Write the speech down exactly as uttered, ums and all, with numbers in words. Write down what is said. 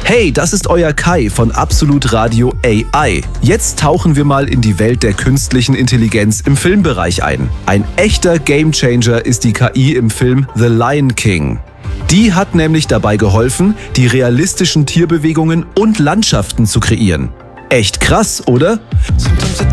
Hey, das ist euer Kai von Absolut Radio A I. Jetzt tauchen wir mal in die Welt der künstlichen Intelligenz im Filmbereich ein. Ein echter Gamechanger ist die K I im Film The Lion King. Die hat nämlich dabei geholfen, die realistischen Tierbewegungen und Landschaften zu kreieren. Echt krass, oder?